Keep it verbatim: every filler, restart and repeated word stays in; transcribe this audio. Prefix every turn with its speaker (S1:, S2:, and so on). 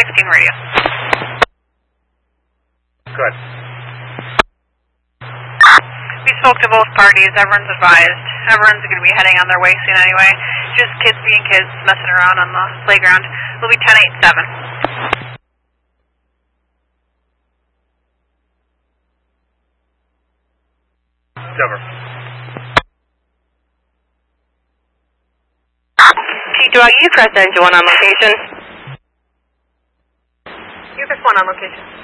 S1: fifteen radio.
S2: Good.
S1: We spoke to both parties. Everyone's advised. Everyone's going to be heading on their way soon anyway. Just kids being kids, messing around on the playground. It'll be ten eight seven.
S2: Over.
S3: T-Dog, you press engine one on location.
S1: You press one on location.